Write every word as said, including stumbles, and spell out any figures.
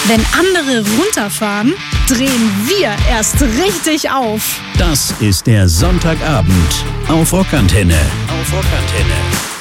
Wenn andere runterfahren, drehen wir erst richtig auf. Das ist der Sonntagabend auf Rockantenne. Auf Rockantenne.